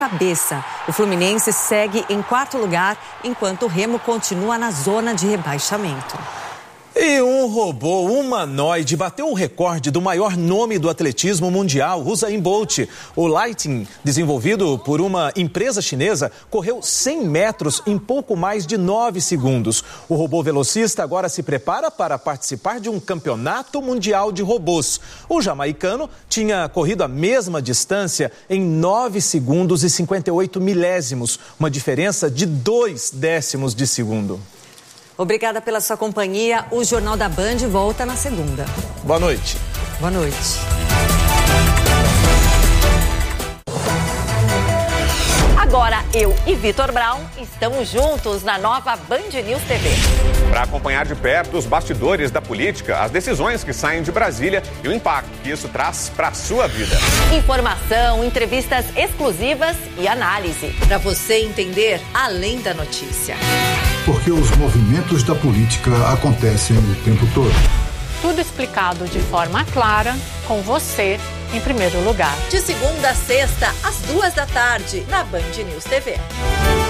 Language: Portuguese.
cabeça. O Fluminense segue em 4º lugar, enquanto o Remo continua na zona de rebaixamento. E um robô humanoide bateu o recorde do maior nome do atletismo mundial, Usain Bolt. O Lightning, desenvolvido por uma empresa chinesa, correu 100 metros em pouco mais de 9 segundos. O robô velocista agora se prepara para participar de um campeonato mundial de robôs. O jamaicano tinha corrido a mesma distância em 9 segundos e 58 milésimos, uma diferença de 0,2 de segundo. Obrigada pela sua companhia. O Jornal da Band volta na segunda. Boa noite. Boa noite. Agora, eu e Vitor Brown estamos juntos na nova Band News TV. Para acompanhar de perto os bastidores da política, as decisões que saem de Brasília e o impacto que isso traz para a sua vida. Informação, entrevistas exclusivas e análise. Para você entender além da notícia. Porque os movimentos da política acontecem o tempo todo. Tudo explicado de forma clara, com você em primeiro lugar. De segunda a sexta, às 2 da tarde, na Band News TV.